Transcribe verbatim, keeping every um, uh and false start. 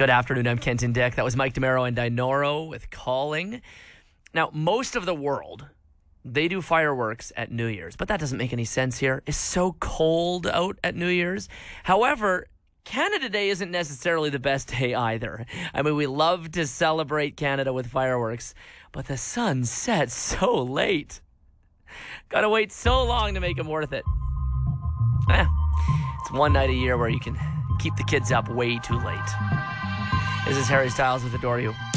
Good afternoon, I'm Kenton Dick. That was Mike DeMero and Dinoro with Calling. Now, most of the world, they do fireworks at New Year's, but that doesn't make any sense here. It's so cold out at New Year's. However, Canada Day isn't necessarily the best day either. I mean, we love to celebrate Canada with fireworks, but the sun sets so late. Gotta wait so long to make them worth it. Eh, it's one night a year where you can keep the kids up way too late. This is Harry Styles with Adore You.